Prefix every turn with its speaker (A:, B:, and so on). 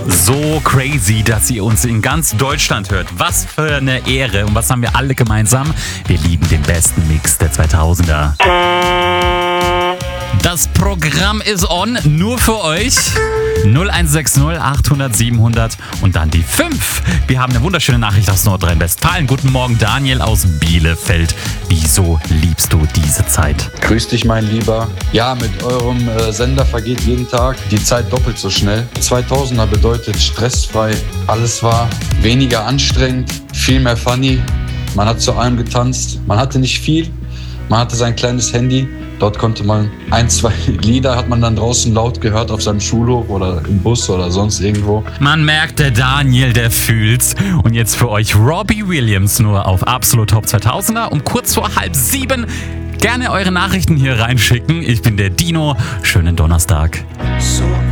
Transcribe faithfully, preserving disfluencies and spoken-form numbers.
A: So crazy, dass ihr uns in ganz Deutschland hört. Was für eine Ehre. Und was haben wir alle gemeinsam? Wir lieben den besten Mix der zweitausender. Das Programm ist on, nur für euch. null eins sechs null achthundert siebenhundert und dann die fünf. Wir haben eine wunderschöne Nachricht aus Nordrhein-Westfalen. Guten Morgen, Daniel aus Bielefeld. Wieso liebst du diese Zeit?
B: Grüß dich, mein Lieber. Ja, mit eurem äh, Sender vergeht jeden Tag die Zeit doppelt so schnell. zweitausender bedeutet stressfrei. Alles war weniger anstrengend, viel mehr funny. Man hat zu allem getanzt. Man hatte nicht viel. Man hatte sein kleines Handy. Dort konnte man ein, zwei Lieder hat man dann draußen laut gehört auf seinem Schulhof oder im Bus oder sonst irgendwo.
A: Man merkt, der Daniel, der fühlt's. Und jetzt für euch Robbie Williams nur auf Absolut Top zweitausender um kurz vor halb sieben. Gerne eure Nachrichten hier reinschicken. Ich bin der Dino. Schönen Donnerstag.
C: So